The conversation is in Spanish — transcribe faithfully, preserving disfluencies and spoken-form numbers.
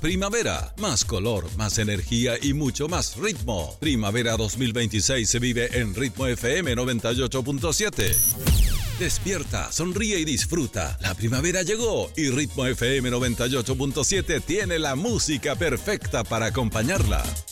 primavera. Más color, más energía y mucho más ritmo. Primavera dos mil veintiséis se vive en Ritmo F M noventa y ocho punto siete. Despierta, sonríe y disfruta. La primavera llegó y Ritmo F M noventa y ocho punto siete tiene la música perfecta para acompañarla.